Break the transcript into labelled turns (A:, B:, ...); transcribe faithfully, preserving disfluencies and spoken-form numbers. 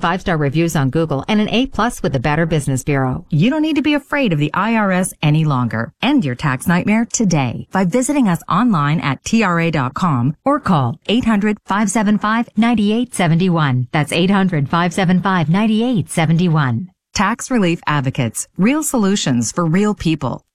A: five-star reviews on Google and an A plus with the Better Business Bureau.
B: You don't need to be afraid of the I R S any longer. End your tax nightmare today by visiting us online at T R A dot com or call eight hundred, five seven five, nine eight seven one. That's eight hundred, five seven five, nine eight seven one. Tax Relief Advocates. Real solutions for real people.